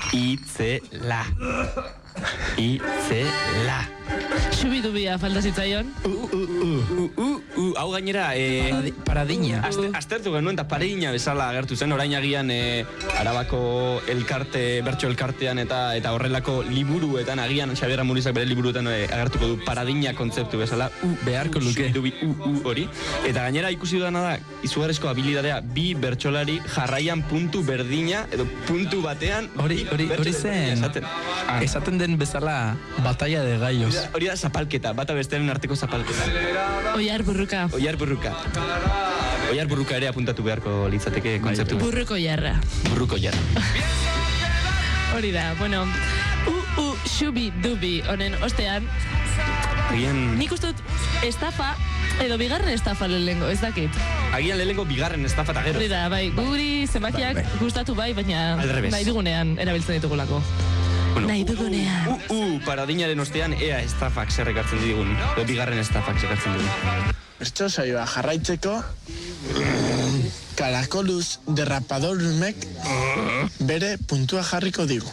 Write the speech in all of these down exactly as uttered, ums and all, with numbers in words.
Itzela. Itzela. Xubidubia falta zitzaion. Uh, uh, uh, uh, uh, uh, hau gainera, eh, paradina. Azte, aztertu genuen, eta paradina bezala agertu zen, orain agian eh, Arabako elkarte, bertso elkartean eta eta horrelako liburuetan, agian Xabier Amurizak bere liburuetan eh, agertuko du paradina kontzeptu bezala, u, beharko luke. Xubidubi, u, u, hori. Eta gainera ikusi dudana da, izugarrizko habilidadea, bi bertsolari jarraian puntu berdina, edo puntu batean, hori, hori, hori zen, esaten. esaten den bezala, batalla de gallos. Hori da zapalketa, bata bestearen arteko zapalketa. Oiar burruka. Oiar burruka. Oiar burruka ere apuntatu beharko litzateke kontzeptu. Burruko jarra. Burruko jarra. Hori da, bueno, u, u, xubi, dubi, honen ostean, Agian... nik uste dut estafa, edo bigarren estafa lehengo, ez dakit. Agian lehengo bigarren estafa eta gero. Hori da, bai, guri zenbakiak gustatu bai, baina nahi dugunean erabiltzen ditugulako. Bueno, nahi dugunean. Uh, uh, uh, paradinaren ostean, ea estafak zerrekartzen digun. Edo bigarren estafak zerrekartzen digun. Bertso saioa jarraitzeko, Karakoluz derrapadorumek bere puntua jarriko digu.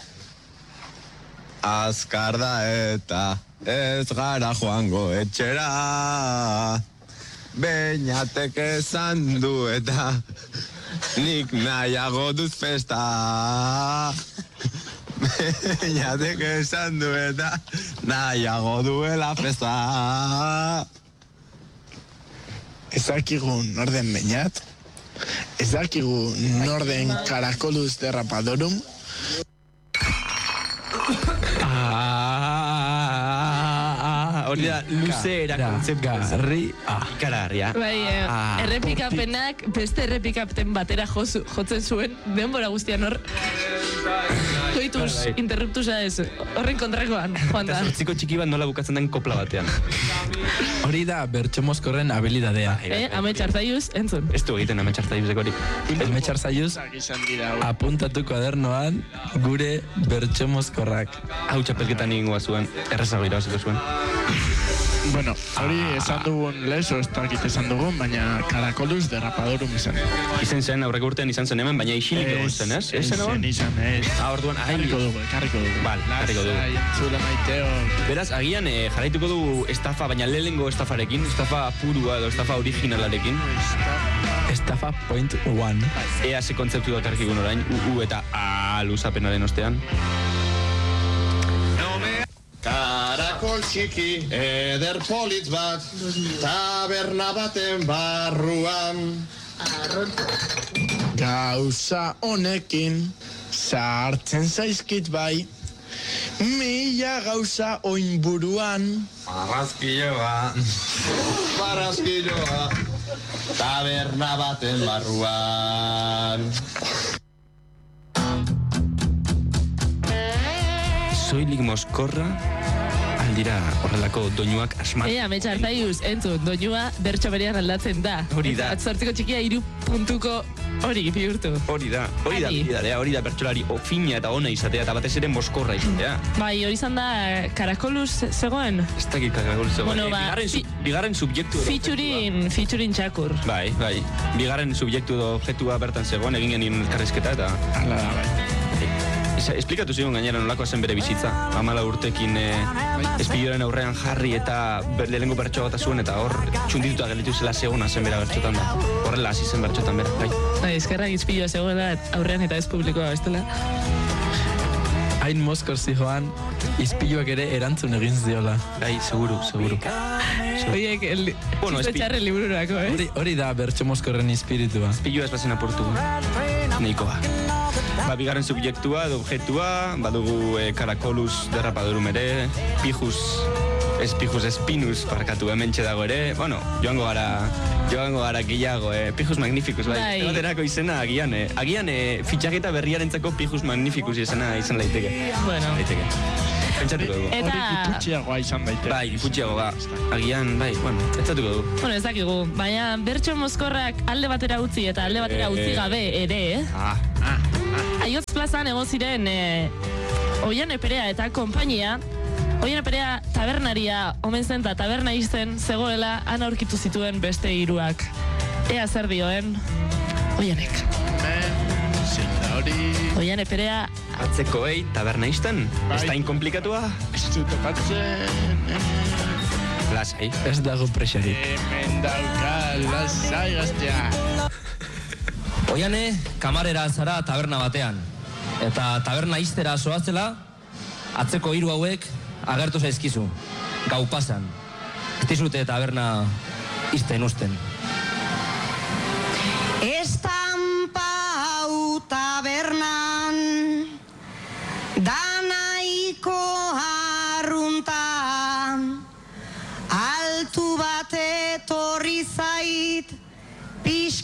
Azkar da eta ez gara joango etxera, Beñatek esan du eta nik nahiago duz festa. Beñatek esan du eta nahiago duela festa. Ezakigu norden Beñat, ezakigu norden Karakoluz derrapadorum. Hori da, luzera kontzeptu. Garri. Ikararria. Bai, errepikapenak beste errepikapen batera jotzen zuen, denbora guztian hor. Koituz, interruptusa ez, horren kontrakoan, joan da. Eta zortziko txiki bat nola bukatzen den kopla batean. Hori da Bertso Mozkorren habilidadea. Eh, Amets Arzaiuz, entzun. Ez du egiten Amets Arzaiuzek hori. Amets Arzaiuz, apuntatu kuadernoan gure Bertso Mozkorrak. Hau txapelketan egingoa zuen, errezago irabaziko zuen. Bueno, hori esan dugun lezo, ez dakit esan dugun, baina Karakoluz derrapadorum izan. Izen zen, aurreko urtean izan zen hemen, baina isilik egon zen, ez? Ez zen egon? Izan, ez. Ah, orduan, ahi. Karriko dugu, karriko dugu. Bal, karriko dugu. Lasai, entzule maiteo. Beraz, agian eh, jarraituko du estafa, baina lehengo estafarekin, estafa purua edo estafa originalarekin. Estafa point one. Ea ze kontzeptu da karkigun orain, u, u eta a luzapenaren ostean. Karakol txiki eder politz bat, taberna baten barruan. Gauza honekin sartzen zaizkit bai, mila gauza oin buruan. Barrazkiloa, barrazkiloa, taberna baten barruan. Soilik Mozkorra, aldira horrelako doinuak asmat. Eh, Amets Arzaiuz, entzun, doinua bertso berean aldatzen da. Hori da. Zortziko txikia hiru puntuko hori bihurtu. Hori da, hori da, hori da, hori da bertsolari ofina eta ona izatea, eta batez ere Mozkorra izatea. Bai, hori izan da Karakoluz zegoen. Ez dakit Karakoluz zegoen. Bueno, ba, bigarren, fi, bigarren subjektu edo featuring, featuring txakur. Bai, bai. Bigarren subjektu edo objektua bertan zegoen, egin genien elkarrizketa eta... Hala da, bai. Esplikatu zigun gainera nolakoa zen bere bizitza. Amala urtekin eh, espilloren aurrean jarri eta lehengo bertsoa gota zuen eta hor txundituta gelditu zela segona zen bera bertxotan da. Horrela hasi zen bertxotan bera, bai. Bai, eskerrak izpilloa zegoela aurrean eta ez publikoa bestela. Hain Mozkor zijoan, izpiluak ere erantzun egin ziola. Bai, seguru, seguru. Oiek, el bueno, txisto txarren libururako, eh? Hori, hori da Bertso Mozkorren espiritua. Izpilua ez bazen apurtu. Neikoa. Ba, bigarren subjektua edo objektua, badugu eh, Karakoluz derrapadorum ere, Pijus, ez Pijus Espinus parkatu hementxe dago ere, bueno, joango gara, joango gara gehiago, eh, Pijus Magnificus, bai, bai. Baterako izena agian, eh, agian eh, fitxaketa berriarentzako Pijus Magnificus izena izan daiteke. Bueno. Daiteke. Pentsatuko dugu. Eta... Hori giputxiagoa izan daiteke. Bai, giputxiago ba, agian, bai, bueno, pentsatuko dugu. Bueno, ez dakigu, baina Bertso Mozkorrak alde batera utzi eta alde batera utzi gabe ere, eh? Ah, ah. Aiotz plazan egon ziren eh, Oian Eperea eta konpainia. Oian Eperea tabernaria omen zen eta taberna izten zegoela han aurkitu zituen beste hiruak. Ea zer dioen Oianek. Zein da hori? hori... Oian, eperea, Atzekoei taberna izten? Bai. Ez da inkomplikatua? Ez dut topatzen... Lasai. Ez dago presarik. Hemen dauka, lasai gaztea. Oiane, kamarera zara taberna batean. Eta taberna iztera zoazela, atzeko hiru hauek agertu zaizkizu. Gau pasan. Ez dizute taberna izten usten. Estampa hau tabernan, da